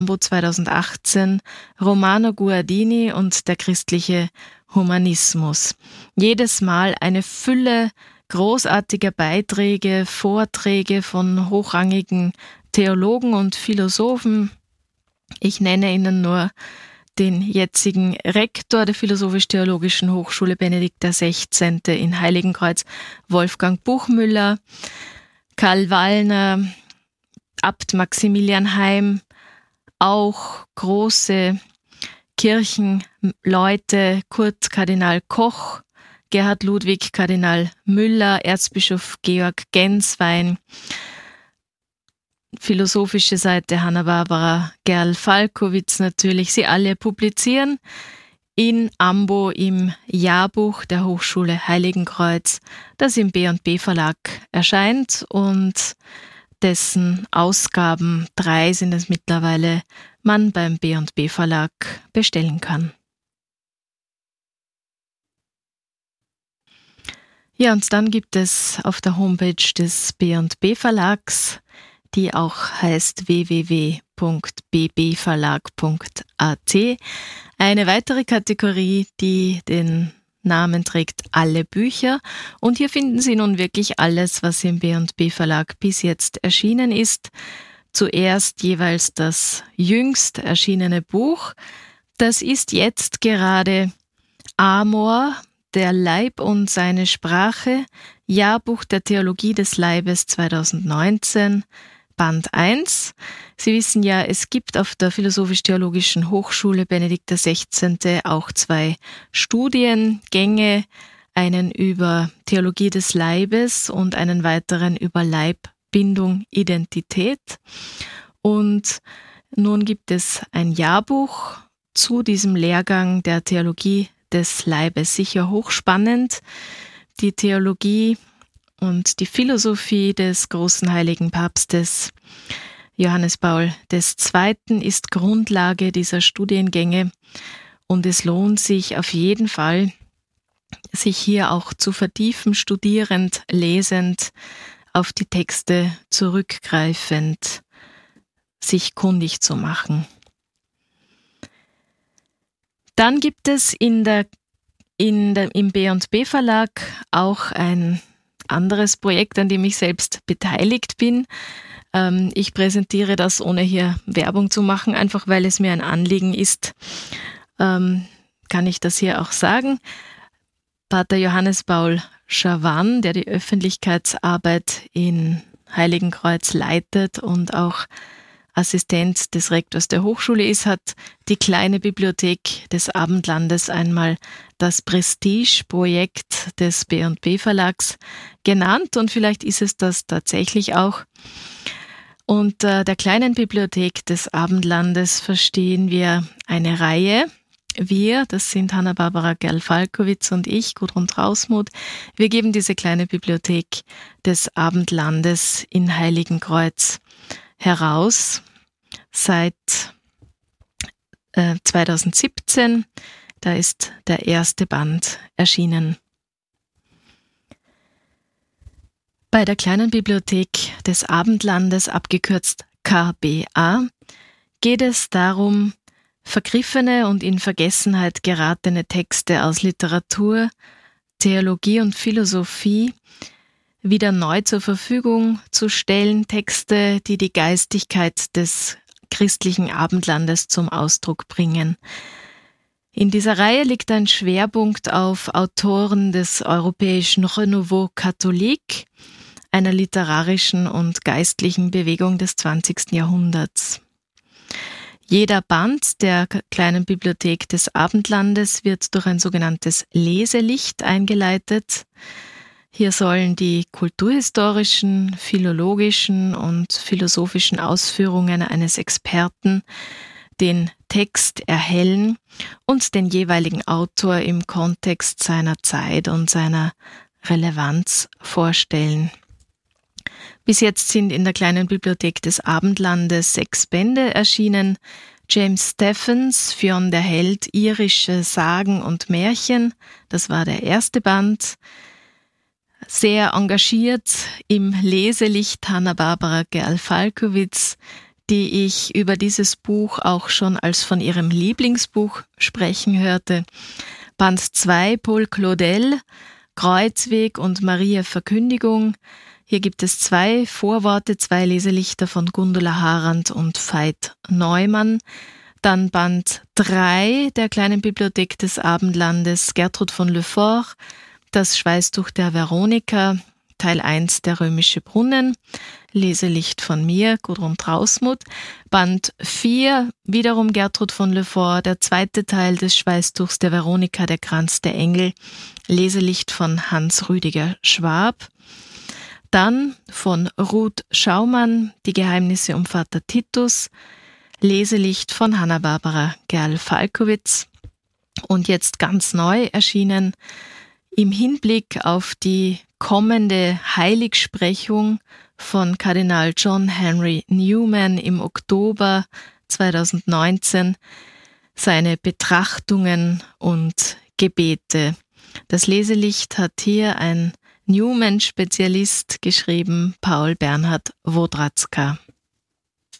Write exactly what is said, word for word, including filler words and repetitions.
zweitausendachtzehn Romano Guardini und der christliche Humanismus. Jedes Mal eine Fülle großartiger Beiträge, Vorträge von hochrangigen Theologen und Philosophen. Ich nenne Ihnen nur den jetzigen Rektor der Philosophisch-Theologischen Hochschule Benedikt der Sechzehnte in Heiligenkreuz, Wolfgang Buchmüller, Karl Wallner, Abt Maximilian Heim, auch große Kirchenleute, Kurt Kardinal Koch, Gerhard Ludwig Kardinal Müller, Erzbischof Georg Genswein, philosophische Seite Hanna-Barbara Gerl-Falkowitz natürlich. Sie alle publizieren in Ambo im Jahrbuch der Hochschule Heiligenkreuz, das im B und B Verlag erscheint und dessen Ausgaben, drei sind es mittlerweile, man beim B und B Verlag bestellen kann. Ja, und dann gibt es auf der Homepage des B und B Verlags, die auch heißt w w w punkt b b verlag punkt a t, eine weitere Kategorie, die den Namen trägt Alle Bücher. Und hier finden Sie nun wirklich alles, was im B und B Verlag bis jetzt erschienen ist. Zuerst jeweils das jüngst erschienene Buch. Das ist jetzt gerade Amor, der Leib und seine Sprache, Jahrbuch der Theologie des Leibes zweitausendneunzehn, Band eins. Sie wissen ja, es gibt auf der Philosophisch-Theologischen Hochschule Benedikt der Sechzehnte auch zwei Studiengänge, einen über Theologie des Leibes und einen weiteren über Leib, Bindung, Identität. Und nun gibt es ein Jahrbuch zu diesem Lehrgang der Theologie des Leibes. Sicher hochspannend. Die Theologie und die Philosophie des großen heiligen Papstes Johannes Paul der Zweite ist Grundlage dieser Studiengänge und es lohnt sich auf jeden Fall, sich hier auch zu vertiefen, studierend, lesend, auf die Texte zurückgreifend, sich kundig zu machen. Dann gibt es in der, in der, im B und B Verlag auch ein anderes Projekt, an dem ich selbst beteiligt bin. Ähm, ich präsentiere das, ohne hier Werbung zu machen, einfach weil es mir ein Anliegen ist, ähm, kann ich das hier auch sagen. Pater Johannes Paul Schawan, der die Öffentlichkeitsarbeit in Heiligenkreuz leitet und auch Assistent des Rektors der Hochschule ist, hat die kleine Bibliothek des Abendlandes einmal das Prestige-Projekt des B und B Verlags genannt und vielleicht ist es das tatsächlich auch. Unter der kleinen Bibliothek des Abendlandes verstehen wir eine Reihe. Wir, das sind Hanna-Barbara Gerl-Falkowitz und ich, Gudrun Trausmuth, wir geben diese kleine Bibliothek des Abendlandes in Heiligenkreuz heraus seit äh, zweitausendsiebzehn. Da ist der erste Band erschienen. Bei der kleinen Bibliothek des Abendlandes, abgekürzt K B A, geht es darum, vergriffene und in Vergessenheit geratene Texte aus Literatur, Theologie und Philosophie wieder neu zur Verfügung zu stellen, Texte, die die Geistigkeit des christlichen Abendlandes zum Ausdruck bringen. In dieser Reihe liegt ein Schwerpunkt auf Autoren des europäischen Renouveau Catholique, einer literarischen und geistlichen Bewegung des zwanzigsten Jahrhunderts. Jeder Band der kleinen Bibliothek des Abendlandes wird durch ein sogenanntes Leselicht eingeleitet. Hier sollen die kulturhistorischen, philologischen und philosophischen Ausführungen eines Experten den Text erhellen und den jeweiligen Autor im Kontext seiner Zeit und seiner Relevanz vorstellen. Bis jetzt sind in der kleinen Bibliothek des Abendlandes sechs Bände erschienen. James Stephens, Fionn der Held, irische Sagen und Märchen, das war der erste Band. Sehr engagiert im Leselicht Hanna-Barbara Gerl-Falkowitz, die ich über dieses Buch auch schon als von ihrem Lieblingsbuch sprechen hörte. Band zwei, Paul Claudel, Kreuzweg und Maria Verkündigung. Hier gibt es zwei Vorworte, zwei Leselichter von Gundula Harand und Veit Neumann. Dann Band drei der kleinen Bibliothek des Abendlandes, Gertrud von Le Fort, Das Schweißtuch der Veronika, Teil eins, Der römische Brunnen, Leselicht von mir, Gudrun Trausmuth. Band vier, wiederum Gertrud von Le Fort, der zweite Teil des Schweißtuchs der Veronika, Der Kranz der Engel, Leselicht von Hans Rüdiger Schwab. Dann von Ruth Schaumann, Die Geheimnisse um Vater Titus, Leselicht von Hanna-Barbara Gerl-Falkowitz. Und jetzt ganz neu erschienen, im Hinblick auf die kommende Heiligsprechung von Kardinal John Henry Newman im Oktober zweitausendneunzehn, seine Betrachtungen und Gebete. Das Leselicht hat hier ein Newman-Spezialist geschrieben, Paul Bernhard Wodratzka.